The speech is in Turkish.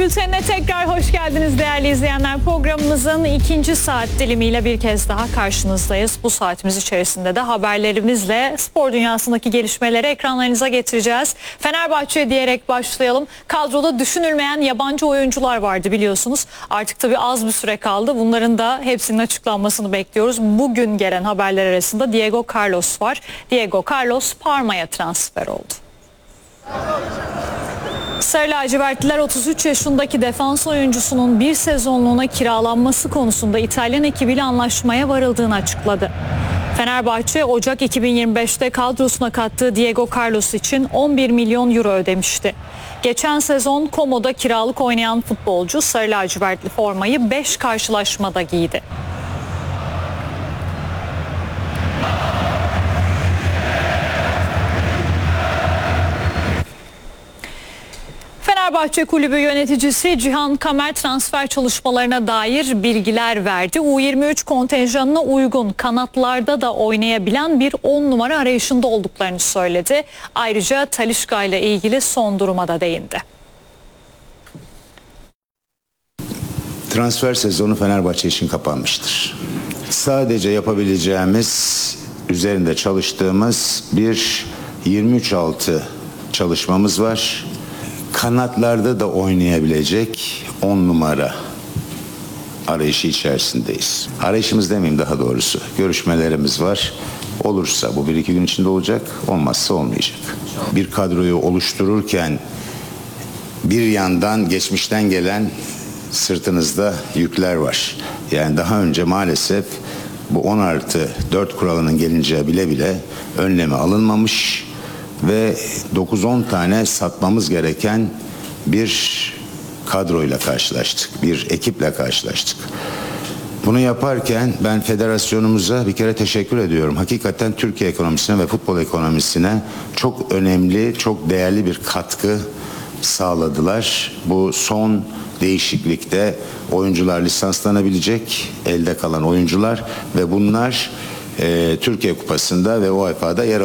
Bülteni'ne tekrar hoş geldiniz değerli izleyenler. Programımızın ikinci saat dilimiyle bir kez daha karşınızdayız. Bu saatimiz içerisinde de haberlerimizle spor dünyasındaki gelişmeleri ekranlarınıza getireceğiz. Fenerbahçe diyerek başlayalım. Kadroda düşünülmeyen yabancı oyuncular vardı biliyorsunuz. Artık tabii az bir süre kaldı. Bunların da hepsinin açıklanmasını bekliyoruz. Bugün gelen haberler arasında Diego Carlos var. Diego Carlos Parma'ya transfer oldu. Sarı lacivertliler 33 yaşındaki defans oyuncusunun bir sezonluğuna kiralanması konusunda İtalyan ekibiyle anlaşmaya varıldığını açıkladı. Fenerbahçe Ocak 2025'te kadrosuna kattığı Diego Carlos için 11 milyon euro ödemişti. Geçen sezon Como'da kiralık oynayan futbolcu sarı lacivertli formayı 5 karşılaşmada giydi. Fenerbahçe Kulübü yöneticisi Cihan Kamer transfer çalışmalarına dair bilgiler verdi. U23 kontenjanına uygun kanatlarda da oynayabilen bir 10 numara arayışında olduklarını söyledi. Ayrıca Talisca ile ilgili son duruma da değindi. Transfer sezonu Fenerbahçe için kapanmıştır. Sadece yapabileceğimiz, üzerinde çalıştığımız bir 23-6 çalışmamız var. Kanatlarda da oynayabilecek 10 numara arayışı içerisindeyiz. Arayışımız demeyeyim daha doğrusu. Görüşmelerimiz var. Olursa bu 1-2 gün içinde olacak, olmazsa olmayacak. Bir kadroyu oluştururken bir yandan geçmişten gelen sırtınızda yükler var. Yani daha önce maalesef bu 10+4 kuralının gelince bile bile önlemi alınmamış ve 9-10 tane satmamız gereken bir kadroyla karşılaştık. Bir ekiple karşılaştık. Bunu yaparken ben federasyonumuza bir kere teşekkür ediyorum. Hakikaten Türkiye ekonomisine ve futbol ekonomisine çok önemli, çok değerli bir katkı sağladılar. Bu son değişiklikte oyuncular lisanslanabilecek, elde kalan oyuncular ve bunlar Türkiye Kupası'nda ve UEFA'da yer